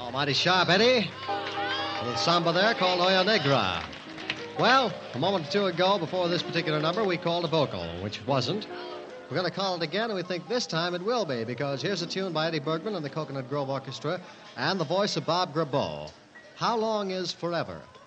Mighty sharp, Eddie. A little samba there called Oya Negra. Well, a moment or two ago, before this particular number, we called a vocal, which wasn't. We're going to call it again, and we think this time it will be, because here's a tune by Eddie Bergman and the Coconut Grove Orchestra and the voice of Bob Grabo. How Long Is Forever?